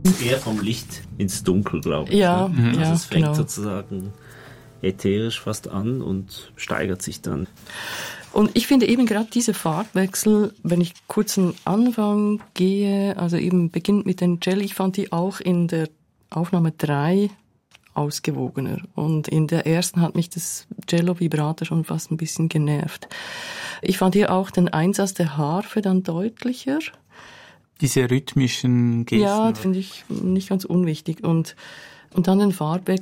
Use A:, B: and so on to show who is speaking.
A: Eher vom Licht ins Dunkel, glaube ich.
B: Ja,
A: ne? Also es fängt
B: genau.
A: sozusagen ätherisch fast an und steigert sich dann.
B: Und ich finde eben gerade diese Farbwechsel, wenn ich kurz einen Anfang gehe, also eben beginnt mit den Celli, ich fand die auch in der Aufnahme 3 ausgewogener. Und in der ersten hat mich das Cello-Vibrato schon fast ein bisschen genervt. Ich fand hier auch den Einsatz der Harfe dann deutlicher.
C: Diese rhythmischen Gesten.
B: Ja, finde ich nicht ganz unwichtig. Und dann den Farbwechsel.